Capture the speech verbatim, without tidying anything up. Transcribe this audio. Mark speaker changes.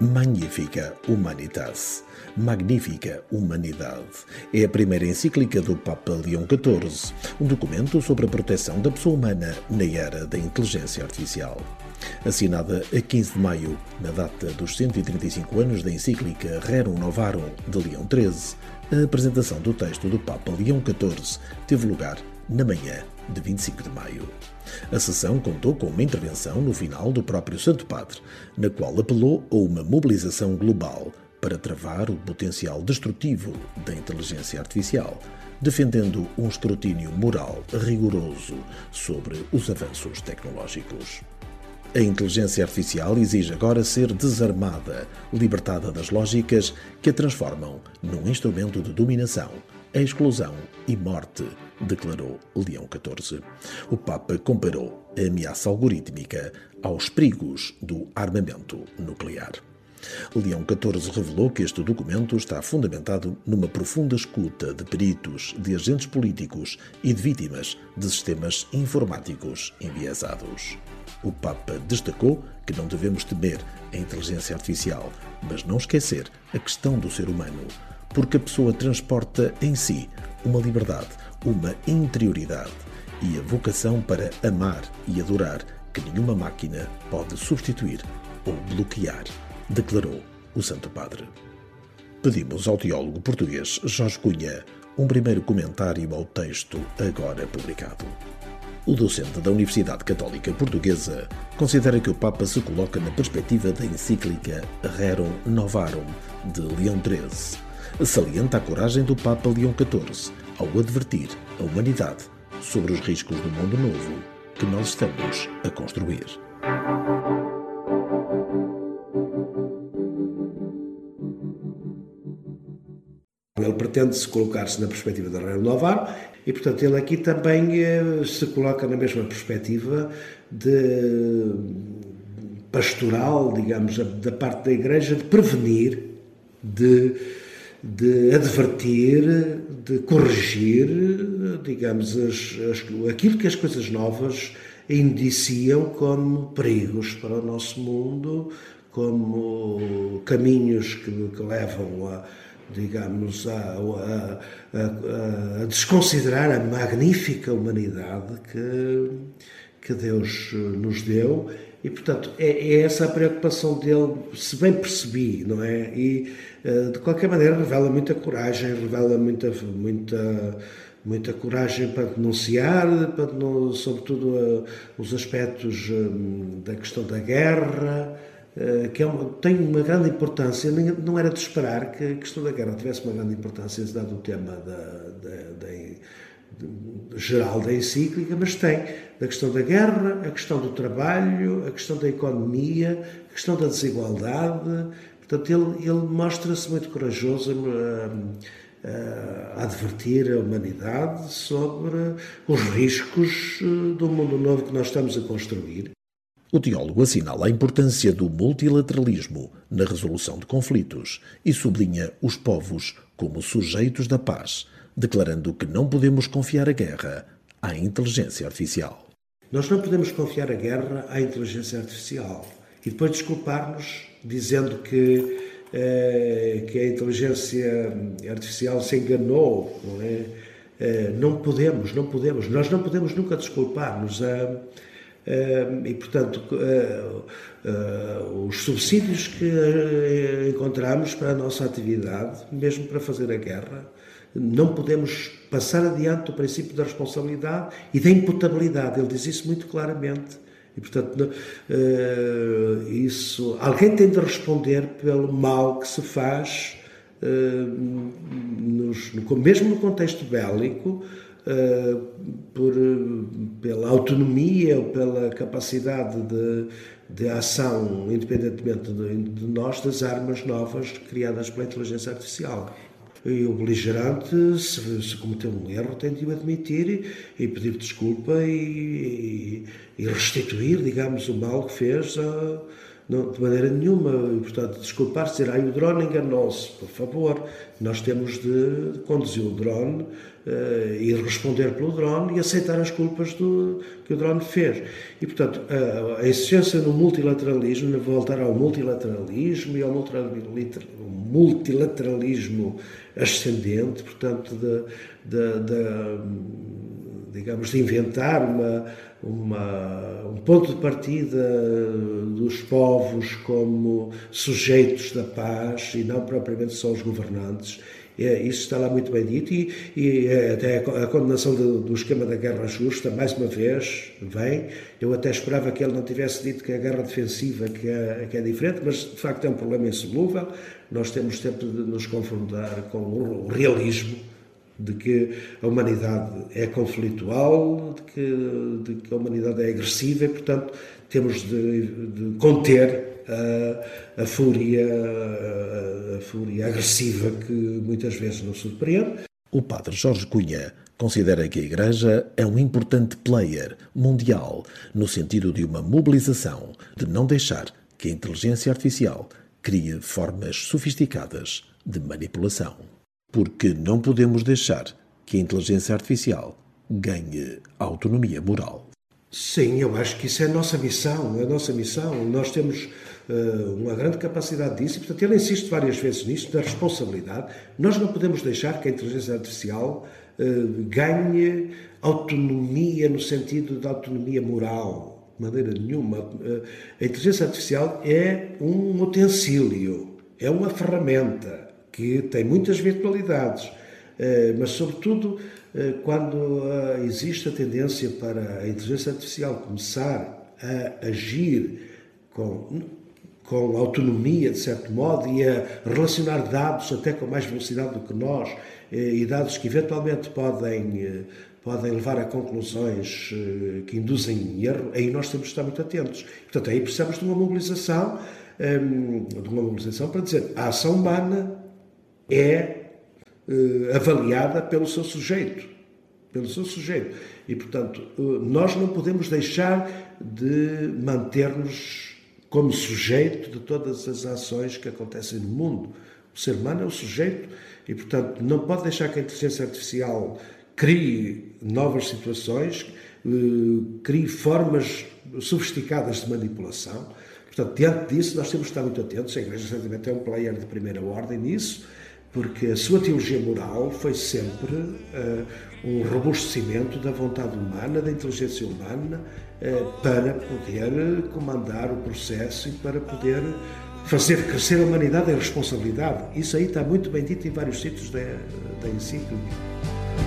Speaker 1: Magnifica Humanitas, Magnífica Humanidade, é a primeira encíclica do Papa Leão catorze, um documento sobre a proteção da pessoa humana na era da inteligência artificial. Assinada a quinze de maio, na data dos cento e trinta e cinco anos da encíclica Rerum Novarum de Leão treze, a apresentação do texto do Papa Leão catorze teve lugar na manhã de vinte e cinco de maio. A sessão contou com uma intervenção no final do próprio Santo Padre, na qual apelou a uma mobilização global para travar o potencial destrutivo da inteligência artificial, defendendo um escrutínio moral rigoroso sobre os avanços tecnológicos. A inteligência artificial exige agora ser desarmada, libertada das lógicas que a transformam num instrumento de dominação, exclusão e morte, declarou Leão catorze. O Papa comparou a ameaça algorítmica aos perigos do armamento nuclear. Leão catorze revelou que este documento está fundamentado numa profunda escuta de peritos, de agentes políticos e de vítimas de sistemas informáticos enviesados. O Papa destacou que não devemos temer a inteligência artificial, mas não esquecer a questão do ser humano, porque a pessoa transporta em si uma liberdade, uma interioridade e a vocação para amar e adorar que nenhuma máquina pode substituir ou bloquear, declarou o Santo Padre. Pedimos ao teólogo português Jorge Cunha um primeiro comentário ao texto agora publicado. O docente da Universidade Católica Portuguesa considera que o Papa se coloca na perspectiva da encíclica Rerum Novarum de Leão treze. Salienta a coragem do Papa Leão catorze ao advertir a humanidade sobre os riscos do mundo novo que nós estamos a construir.
Speaker 2: Ele pretende-se colocar-se na perspectiva da Rerum Novarum e, portanto, ele aqui também eh, se coloca na mesma perspectiva de pastoral, digamos, da parte da Igreja, de prevenir, de, de advertir, de corrigir, digamos, as, as, aquilo que as coisas novas indiciam como perigos para o nosso mundo, como caminhos que, que levam a digamos, a, a, a, a desconsiderar a magnífica humanidade que, que Deus nos deu e, portanto, é, é essa a preocupação dele, se bem percebi, não é? E, de qualquer maneira, revela muita coragem, revela muita, muita, muita coragem para denunciar, para, sobretudo, os aspectos da questão da guerra, que é uma, tem uma grande importância. Não era de esperar que a questão da guerra tivesse uma grande importância, dado o tema da, da, da, de, geral da encíclica, mas tem a questão da guerra, a questão do trabalho, a questão da economia, a questão da desigualdade. Portanto, ele, ele mostra-se muito corajoso a, a, a advertir a humanidade sobre os riscos do mundo novo que nós estamos a construir.
Speaker 1: O teólogo assinala a importância do multilateralismo na resolução de conflitos e sublinha os povos como sujeitos da paz, declarando que não podemos confiar a guerra à inteligência artificial.
Speaker 2: Nós não podemos confiar a guerra à inteligência artificial e depois desculpar-nos dizendo que, eh, que a inteligência artificial se enganou. Não é? Eh, não podemos, não podemos. Nós não podemos nunca desculpar-nos a Uh, e, portanto, uh, uh, os subsídios que uh, encontramos para a nossa atividade, mesmo para fazer a guerra, não podemos passar adiante o princípio da responsabilidade e da imputabilidade. Ele diz isso muito claramente. E, portanto, uh, isso, alguém tem de responder pelo mal que se faz, uh, nos, no, mesmo no contexto bélico, Uh, por, pela autonomia ou pela capacidade de, de ação, independentemente de, de nós, das armas novas criadas pela inteligência artificial. E o beligerante, se, se cometeu um erro, tem de o admitir e, e pedir desculpa e, e, e restituir, digamos, o mal que fez a, não, de maneira nenhuma. E, portanto, desculpar-se, dizer, ai, o drone enganou-se, por favor. Nós temos de conduzir o drone uh, e responder pelo drone e aceitar as culpas do, que o drone fez. E, portanto, a, a exigência no multilateralismo, voltar ao multilateralismo e ao multilateralismo ascendente, portanto, de, de, de, digamos, de inventar uma, uma, um ponto de partida dos povos como sujeitos da paz e não propriamente só os governantes. É, isso está lá muito bem dito e, e até a condenação do, do esquema da guerra justa, mais uma vez, vem. Eu até esperava que ele não tivesse dito que a guerra defensiva que é, que é diferente, mas de facto é um problema insolúvel. Nós temos sempre de nos confrontar com o realismo de que a humanidade é conflitual, de que, de que a humanidade é agressiva e, portanto, temos de, de conter a, a, fúria, a, a fúria agressiva que muitas vezes nos surpreende.
Speaker 1: O padre Jorge Cunha considera que a Igreja é um importante player mundial no sentido de uma mobilização, de não deixar que a inteligência artificial crie formas sofisticadas de manipulação. Porque não podemos deixar que a inteligência artificial ganhe autonomia moral.
Speaker 2: Sim, eu acho que isso é a nossa missão, é a nossa missão. Nós temos uh, uma grande capacidade disso e, portanto, ele insiste várias vezes nisto, da responsabilidade. Nós não podemos deixar que a inteligência artificial uh, ganhe autonomia no sentido de autonomia moral, de maneira nenhuma. Uh, a inteligência artificial é um utensílio, é uma ferramenta que tem muitas virtualidades, uh, mas, sobretudo, quando existe a tendência para a inteligência artificial começar a agir com, com autonomia, de certo modo, e a relacionar dados até com mais velocidade do que nós, e dados que eventualmente podem, podem levar a conclusões que induzem erro, aí nós temos de estar muito atentos. Portanto, aí precisamos de uma mobilização, de uma mobilização para dizer a ação humana é avaliada pelo seu sujeito, pelo seu sujeito. E, portanto, nós não podemos deixar de manter-nos como sujeito de todas as ações que acontecem no mundo. O ser humano é o sujeito e, portanto, não pode deixar que a inteligência artificial crie novas situações, crie formas sofisticadas de manipulação. Portanto, diante disso, nós temos de estar muito atentos. A Igreja, certamente, é um player de primeira ordem nisso, porque a sua teologia moral foi sempre uh, um robustecimento da vontade humana, da inteligência humana, uh, para poder comandar o processo e para poder fazer crescer a humanidade em responsabilidade. Isso aí está muito bem dito em vários sítios da, da encíclica.